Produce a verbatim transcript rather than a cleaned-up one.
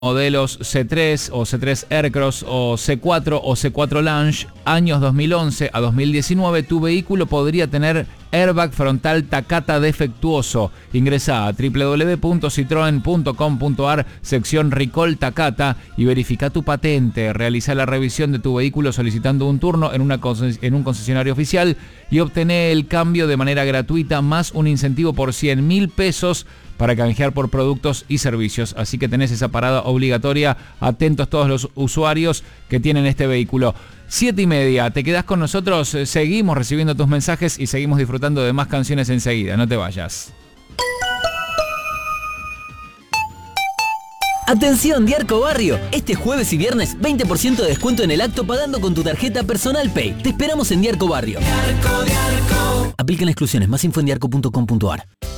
modelos C tres o C tres Aircross o C cuatro o C cuatro Lounge, años dos mil once a dos mil diecinueve, tu vehículo podría tener airbag frontal Takata defectuoso. Ingresá a doble u doble u doble u punto citroen punto com punto a r, sección Recall Takata, y verifica tu patente. Realiza la revisión de tu vehículo solicitando un turno en, una conces- en un concesionario oficial y obtené el cambio de manera gratuita, más un incentivo por cien mil pesos para canjear por productos y servicios. Así que tenés esa parada obligatoria. Atentos todos los usuarios que tienen este vehículo. Siete y media, te quedás con nosotros, seguimos recibiendo tus mensajes y seguimos disfrutando de más canciones enseguida. No te vayas. Atención, Diarco Barrio, este jueves y viernes veinte por ciento de descuento en el acto pagando con tu tarjeta Personal Pay. Te esperamos en Diarco Barrio. Diarco, Diarco. Aplican exclusiones, más info en diarco punto com punto a r.